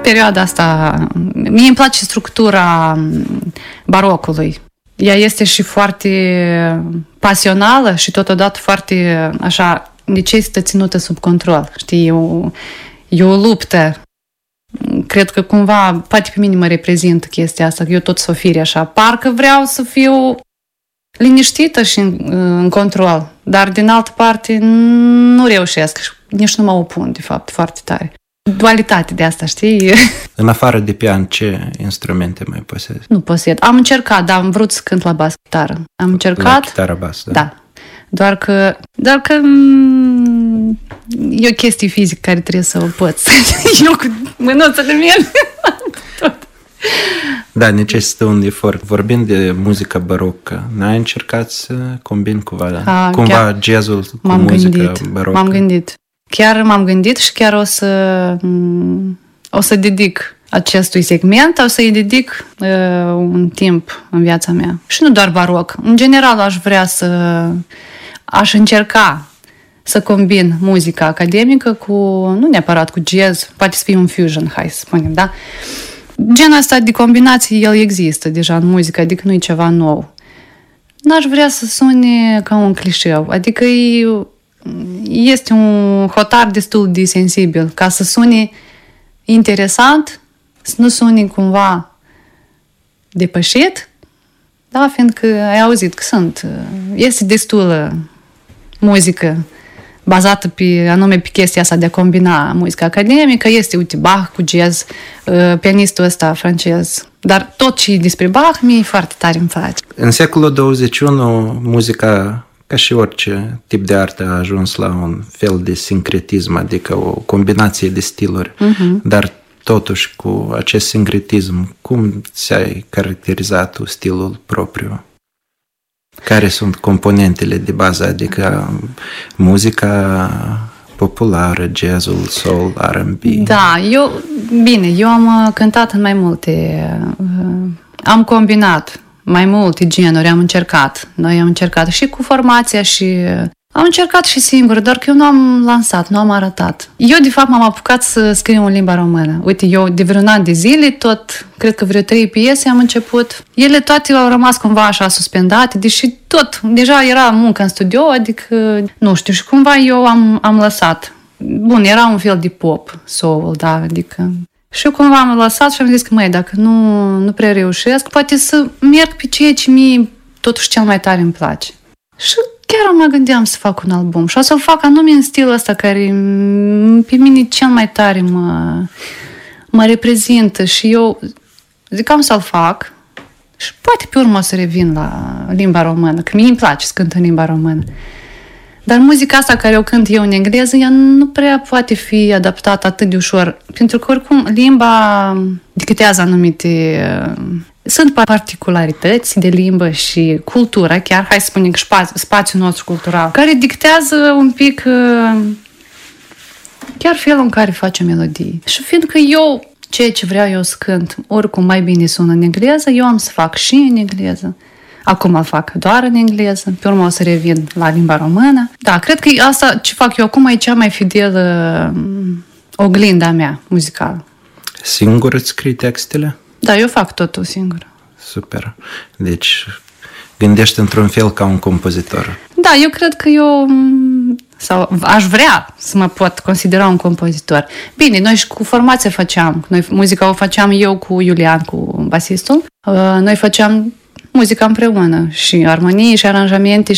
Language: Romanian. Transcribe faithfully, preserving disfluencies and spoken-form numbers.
perioada asta, mie îmi place structura barocului. Ea este și foarte pasională și totodată foarte, așa, necesită ținută sub control. Știi, e o, e o luptă. Cred că cumva, poate pe mine mă reprezintă chestia asta, că eu tot să fie așa. Parcă vreau să fiu liniștită și în, în control, dar din altă parte nu reușesc și nici nu mă opun, de fapt, foarte tare. Dualitate de asta, știi? În afară de pian, ce instrumente mai posezi? Nu posed. Am încercat, dar am vrut să cânt la bas-chitară. Am încercat. La chitară bas, da? Da. Doar că, doar că e o chestie fizică care trebuie să o poți. Eu cu mânuțele mele. Da, necesită un efort. Vorbind de muzică barocă, n-ai încercat să combini cumva, A, cumva jazzul cu m-am muzică gândit, barocă? M-am gândit. Chiar m-am gândit și chiar o să o să dedic acestui segment, o să-i dedic uh, un timp în viața mea. Și nu doar baroc. În general aș vrea să aș încerca să combin muzica academică cu, nu neapărat cu jazz, poate să fie un fusion, hai să spunem, da? Genul ăsta de combinații, el există deja în muzică, adică nu e ceva nou. N-aș vrea să sune ca un clișeu, adică e, este un hotar destul de sensibil, ca să sune interesant, să nu sune cumva depășit, da, fiindcă ai auzit că sunt, este destulă muzică bazată pe, anume pe chestia asta de a combina muzica academică, este, uite, Bach cu jazz, pianistul ăsta francez. Dar tot ce e despre Bach, mie foarte tare îmi place. În secolul douăzeci și unu, muzica, ca și orice tip de artă, a ajuns la un fel de sincretism, adică o combinație de stiluri. Uh-huh. Dar totuși, cu acest sincretism, cum ți-ai caracterizat tu stilul propriu? Care sunt componentele de bază, adică muzica populară, jazzul, soul, R and B? Da, eu, bine, eu am cântat în mai multe, am combinat mai multe genuri, am încercat. Noi am încercat și cu formația și am încercat și singur, doar că eu nu am lansat, nu am arătat. Eu, de fapt, m-am apucat să scriu în limba română. Uite, eu de vreun an de zile, tot, cred că vreo trei piese am început. Ele toate au rămas cumva așa suspendate, deși tot, deja era muncă în studio, adică, nu știu, și cumva eu am, am lăsat. Bun, era un fel de pop, soul, da, adică... Și eu cumva am lăsat și am zis că, măi, dacă nu, nu prea reușesc, poate să merg pe ceea ce mie totuși cel mai tare îmi place. Și chiar mă gândeam să fac un album și o să-l fac anume în stilul ăsta care pe mine cel mai tare mă, mă reprezintă și eu zic am să-l fac și poate pe urmă o să revin la limba română, că mie îmi place să cânt în limba română. Dar muzica asta care o cânt eu în engleză, ea nu prea poate fi adaptată atât de ușor, pentru că oricum limba dictează anumite... Sunt particularități de limbă și cultură, chiar, hai să spunem că spațiul, spațiul nostru cultural, care dictează un pic chiar felul în care face melodii. Și fiindcă eu, ceea ce vreau eu să cânt, oricum mai bine sună în engleză, eu am să fac și în engleză. Acum îl fac doar în engleză, pe urmă o să revin la limba română. Da, cred că asta ce fac eu acum e cea mai fidelă oglinda mea muzicală. Singur îți scrii textele? Da, eu fac totul singur. Super. Deci gândești într-un fel ca un compozitor. Da, eu cred că eu sau aș vrea să mă pot considera un compozitor. Bine, noi și cu formație făceam. Noi muzica o făceam eu cu Iulian, cu basistul. Noi făceam muzica împreună și armonii și aranjamente